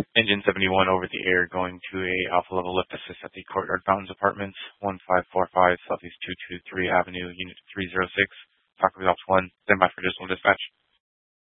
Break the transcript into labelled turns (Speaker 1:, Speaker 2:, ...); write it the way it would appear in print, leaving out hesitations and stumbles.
Speaker 1: Engine 71 over the air going to a Alpha level lift assist at the Courtyard Fountains Apartments, 1545 Southeast 223 Avenue, Unit 306. Talk with Ops 1. Stand by for additional dispatch.